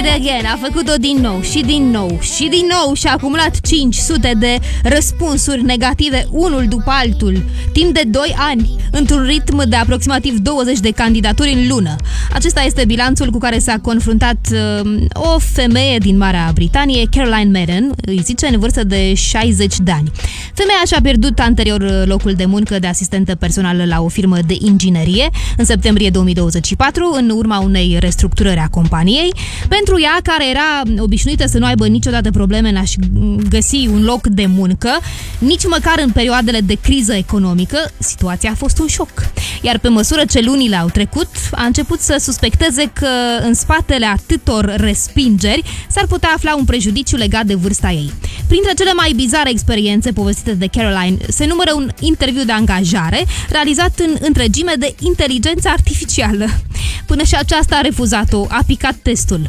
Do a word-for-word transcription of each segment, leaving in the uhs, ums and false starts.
again, a făcut-o din nou și din nou și din nou și a acumulat cinci sute de răspunsuri negative, unul după altul, timp de doi ani, într-un ritm de aproximativ douăzeci de candidaturi în lună. Acesta este bilanțul cu care s-a confruntat uh, o femeie din Marea Britanie, Caroline Madden, îi zice, în vârstă de șaizeci de ani. Femeia și-a pierdut anterior locul de muncă de asistentă personală la o firmă de inginerie în septembrie două mii douăzeci și patru, în urma unei restructurări a companiei. Pentru ea, care era obișnuită să nu aibă niciodată probleme în a-și găsi un loc de muncă, nici măcar în perioadele de criză economică, situația a fost un șoc. Iar pe măsură ce lunile au trecut, a început să suspecteze că în spatele atâtor respingeri s-ar putea afla un prejudiciu legat de vârsta ei. Printre cele mai bizare experiențe povestite de Caroline se numără un interviu de angajare realizat în întregime de inteligență artificială. Până și aceasta a refuzat-o, a picat testul.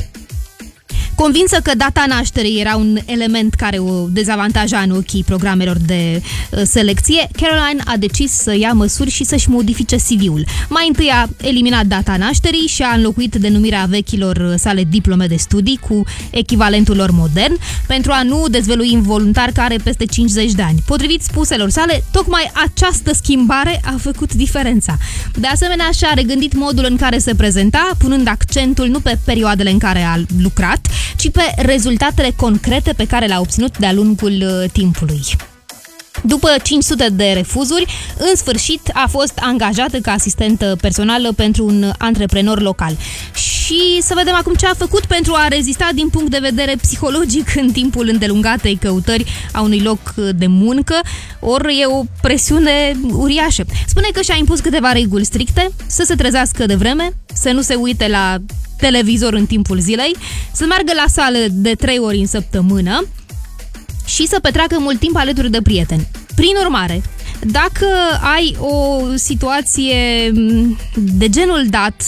Convinsă că data nașterii era un element care o dezavantaja în ochii programelor de uh, selecție, Caroline a decis să ia măsuri și să-și modifice C V-ul. Mai întâi a eliminat data nașterii și a înlocuit denumirea vechilor sale diplome de studii cu echivalentul lor modern, pentru a nu dezvălui involuntar că are peste cincizeci de ani. Potrivit spuselor sale, tocmai această schimbare a făcut diferența. De asemenea, și-a regândit modul în care se prezenta, punând accentul nu pe perioadele în care a lucrat, ci pe rezultatele concrete pe care le-a obținut de-a lungul timpului. După cinci sute de refuzuri, în sfârșit a fost angajată ca asistentă personală pentru un antreprenor local. Și să vedem acum ce a făcut pentru a rezista din punct de vedere psihologic în timpul îndelungatei căutări a unui loc de muncă, ori e o presiune uriașă. Spune că și-a impus câteva reguli stricte: să se trezească de vreme, să nu se uite la televizor în timpul zilei, să meargă la sală de trei ori în săptămână și să petreacă mult timp alături de prieteni. Prin urmare, dacă ai o situație de genul dat,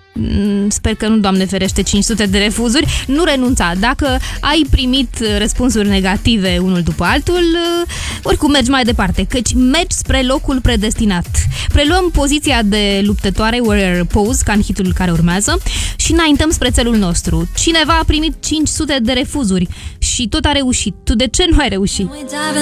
sper că nu, Doamne ferește, cinci sute de refuzuri, nu renunța. Dacă ai primit răspunsuri negative unul după altul, oricum mergi mai departe, căci mergi spre locul predestinat. Preluăm poziția de luptătoare, warrior pose, ca în hitul care urmează, și înaintăm spre țelul nostru. Cineva a primit cinci sute de refuzuri și tot a reușit. Tu de ce nu ai reușit?